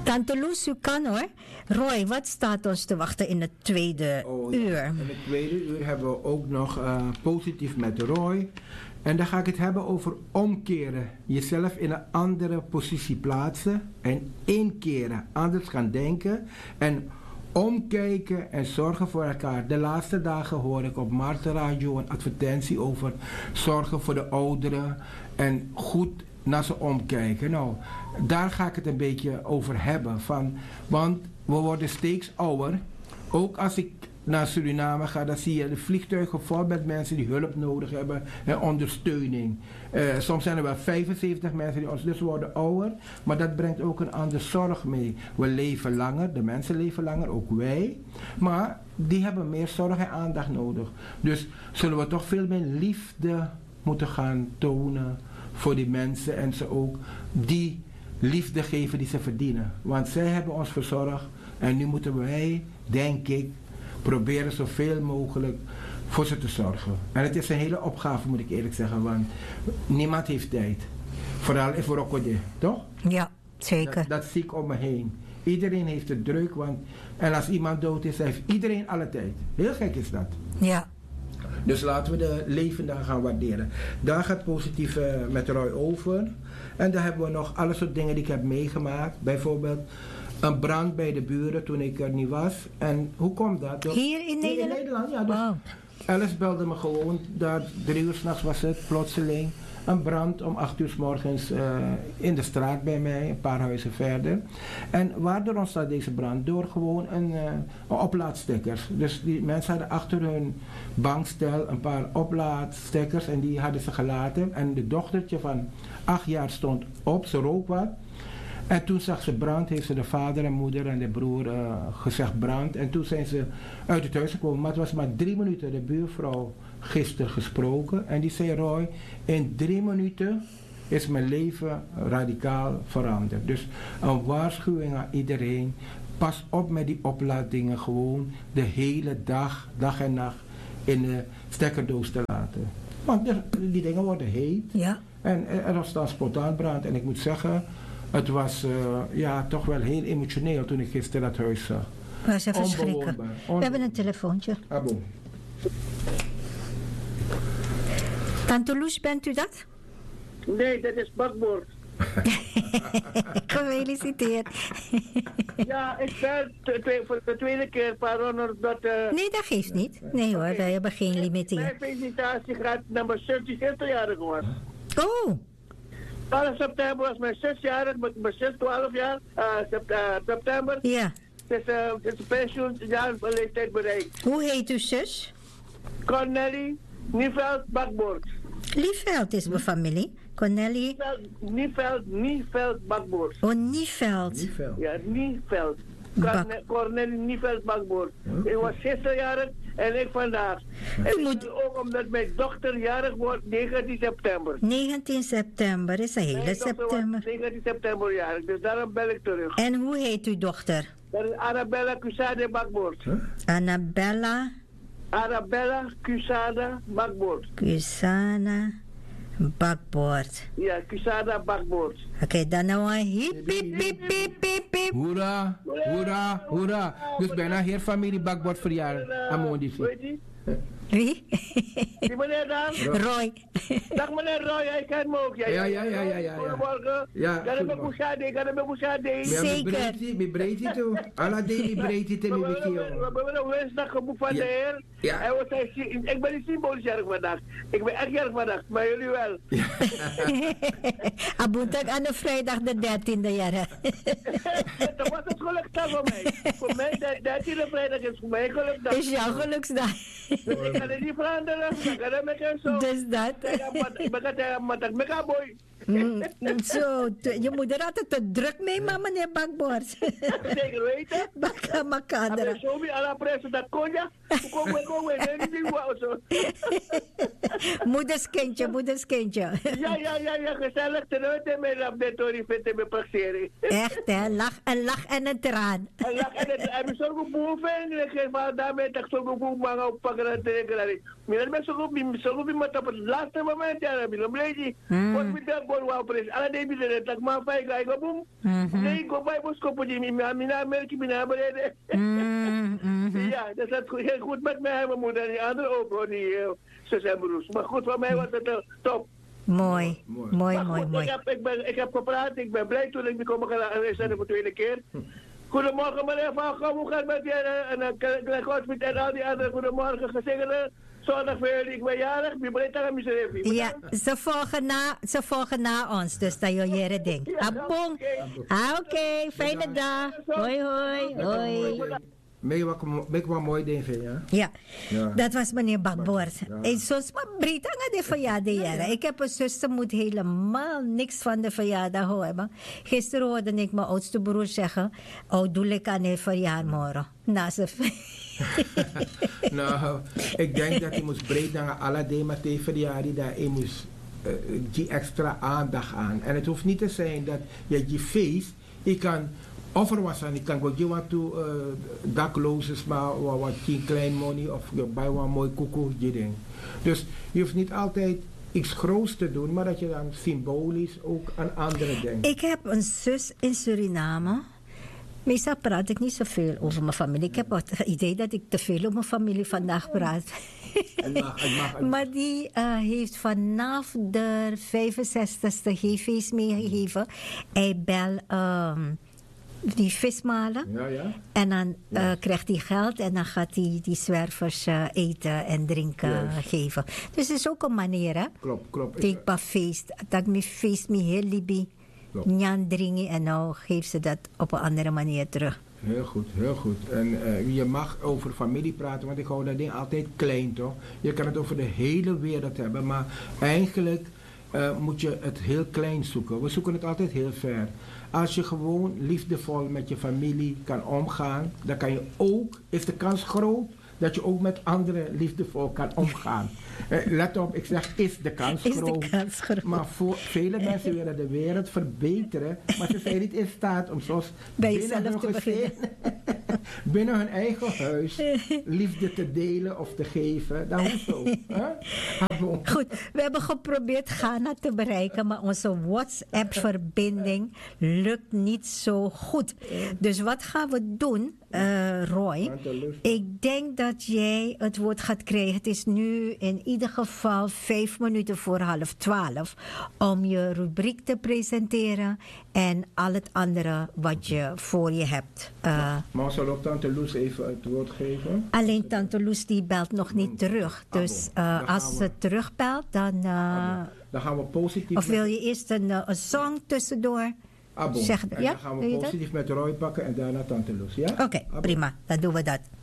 Tante Loes, u kan hoor. Roy, wat staat ons te wachten in het tweede uur? In het tweede uur hebben we ook nog positief met Roy. En dan ga ik het hebben over omkeren. Jezelf in een andere positie plaatsen. En inkeren. Anders gaan denken. En omkijken en zorgen voor elkaar. De laatste dagen hoor ik op Marten Radio een advertentie over zorgen voor de ouderen. En goed naar ze omkijken. Nou, daar ga ik het een beetje over hebben. Want we worden steeds ouder. Ook als ik naar Suriname ga, dan zie je de vliegtuigen vol met mensen die hulp nodig hebben en ondersteuning. Soms zijn er wel 75 mensen die ons dus worden ouder, maar dat brengt ook een andere zorg mee. We leven langer, de mensen leven langer, ook wij, maar die hebben meer zorg en aandacht nodig. Dus zullen we toch veel meer liefde moeten gaan tonen voor die mensen en ze ook die liefde geven die ze verdienen. Want zij hebben ons verzorgd en nu moeten wij, denk ik, proberen zoveel mogelijk voor ze te zorgen. En het is een hele opgave, moet ik eerlijk zeggen, want niemand heeft tijd. Vooral in Vorokode, toch? Ja, zeker. Dat zie ik om me heen. Iedereen heeft het druk, en als iemand dood is, heeft iedereen alle tijd. Heel gek is dat. Ja. Dus laten we de levenden gaan waarderen. Daar gaat positief met Roy over. En dan hebben we nog alle soort dingen die ik heb meegemaakt. Bijvoorbeeld een brand bij de buren toen ik er niet was. En hoe komt dat? Hier in Nederland? In Nederland, ja. Dus wow. Alice belde me gewoon, daar 3 uur 's nachts was het, plotseling. Een brand om 8 uur 's morgens in de straat bij mij, een paar huizen verder. En waardoor ontstaat deze brand? Door gewoon een oplaadstekkers. Dus die mensen hadden achter hun bankstel een paar oplaadstekkers en die hadden ze gelaten. En de dochtertje van 8 jaar stond op, ze rook wat. En toen zag ze brand, heeft ze de vader en moeder en de broer gezegd brand. En toen zijn ze uit het huis gekomen. Maar het was maar 3 minuten. De buurvrouw gisteren gesproken. En die zei, Roy, in 3 minuten is mijn leven radicaal veranderd. Dus een waarschuwing aan iedereen. Pas op met die oplaaddingen gewoon de hele dag, dag en nacht in de stekkerdoos te laten. Want die dingen worden heet. Ja. En er was dan spontaan brand. En ik moet zeggen, het was toch wel heel emotioneel toen ik gisteren dat huis zag. Dat was even schrikken. We hebben een telefoontje. Abo. Tante Loes, bent u dat? Nee, dat is bakboord. Gefeliciteerd. Ja, ik zei voor de tweede keer, pardon, dat... Nee, dat geeft niet. Nee hoor, wij hebben geen limiet hier. Mijn felicitatie gaat naar mijn zus die 60-jarig was. Oh! 12 september was mijn zusjarig, mijn zus 12 jaar, september. Ja. Het is een pensioenjaar van leeftijd bereikt. Hoe heet uw zus? Cornelie Nieveld Bakboord. Lieveld is mijn familie. Cornelie? Nieveld Bakboord. Oh, Nieveld. Ja, Nieveld. Cornelie Nieveld Bakboord. Ik was 60-jarig en ik vandaag. En ook omdat mijn dochter jarig wordt 19 september. 19 september is een hele september. 19 september jarig, dus daarom bel ik terug. En hoe heet uw dochter? Dat is Arabella Cusade Bakboord. Arabella Cusada Bakboord. Cusana Bakboord. Ja, Cusada Bakboord. Oké, dan nou een hip, hip, hip, hip, hip, hip. Hoera, hoera, hoera. Dus bijna heel familie Bakboord verjaardag. Amondisi. Wie? Die meneer dan? Roy. Dag meneer Roy, hij kent me ook. Ja. Goedemorgen. Kan ik me Cusade? Zeker. Mi breedte toe. Alla deli breedte te mi We hebben een wensdag geboekt van de Heer. Ja. Ik ben niet symbolisch jarig vandaag. Ik ben echt jarig vandaag, maar jullie wel. Aboetak aan de vrijdag de 13e jaar. Dat was het geluksdag voor mij. Voor mij, de 13e vrijdag is voor mij geluksdag. Is jouw geluksdag. Dus ik kan het niet veranderen. Ik kan het met hem zo. Dus dat. Ik ben met een boy. Zo, je moeder had het te druk mee, maar meneer Bakboord. Zeker weten. Bakka makadra. Ik zo weer aan de pres dat konja. Kom weer, niet wou zo. Moeders kindje. Ja, gezellig terug met laboratorie vindt me praxeren. Echt hè, lach en een traan. En we zullen boven, ik geef aan daarmee dat zullen boven maar oppakken en trekken. Maar mensen zullen op het laatste moment, ja, dan ben je. Wat moet dat voor wou pres. Alle de bieden dat maar vijf ga ik boom. Nee, go bij boskoppen die mina merk mina beneden. Ja, dat is heel goed met mij en mijn moeder en die andere ook hoor, die zus en broers. Maar goed, voor mij was het top. Mooi. Ik heb gepraat, ik ben blij toen ik bekomen geluisterd voor de tweede keer. Goedemorgen meneer Van Gogh, hoe gaat het met je en Godfried en al die anderen? Goedemorgen, gezegende zondag voor jullie. Ik ben jarig, wie brengt aan mijn ja, ze volgen na ons, dus dat je ding. Ja, Abong. Oké, fijne dag. Hoi. Mek wat mooi ding vind je. Ja, dat was meneer Bakboord. En zoals maar Brita aan de verjaardag. Ik heb een zuster, moet helemaal niks van de verjaardag houden. Gisteren hoorde ik mijn oudste broer zeggen, doe ik aan de verjaardag morgen. Na ze. Nou, ik denk dat je moest breed naar alle thema's te verjaardag, dat je moest die extra aandacht aan. En het hoeft niet te zijn dat je feest, je kan offer was aan, je kan go wat toe daklozen, maar wat klein money of bij wat mooi koekoek, je ding. Dus je hoeft niet altijd iets groots te doen, maar dat je dan symbolisch ook aan anderen denkt. Ik heb een zus in Suriname. Meestal praat ik niet zoveel over mijn familie. Ik heb het idee dat ik te veel over mijn familie vandaag praat. Maar die heeft vanaf de 65ste geen feest meegegeven. Hij bel die vismalen. Ja. En dan krijgt hij geld en dan gaat hij die zwervers eten en drinken geven. Dus het is ook een manier, hè? Klopt. Take feest. Dat me feest me heel liefie. Njan dringen en nou geeft ze dat op een andere manier terug. Heel goed. En je mag over familie praten, want ik hou dat ding altijd klein, toch? Je kan het over de hele wereld hebben, maar eigenlijk moet je het heel klein zoeken. We zoeken het altijd heel ver. Als je gewoon liefdevol met je familie kan omgaan, dan kan je ook, is de kans groot, dat je ook met anderen liefdevol kan omgaan. Let op, ik zeg is de kans groot. Maar voor vele mensen willen de wereld verbeteren, maar ze zijn niet in staat om zoals bij jezelf te beginnen. Binnen hun eigen huis liefde te delen of te geven. Dat hoezo. Goed, we hebben geprobeerd Ghana te bereiken, maar onze WhatsApp-verbinding lukt niet zo goed. Dus wat gaan we doen, Roy? Ik denk dat jij het woord gaat krijgen. Het is nu in ieder geval 5 minuten voor 11:30 om je rubriek te presenteren en al het andere wat je voor je hebt. Maar zal ook Tante Loes even het woord geven? Alleen Tante Loes die belt nog niet terug. Dus als ze terugbelt, dan gaan we positief. Of wil je eerst een song tussendoor? Zeg, en dan gaan we positief met Roy pakken en daarna Tante Loes. Ja? Oké, prima. Dan doen we dat.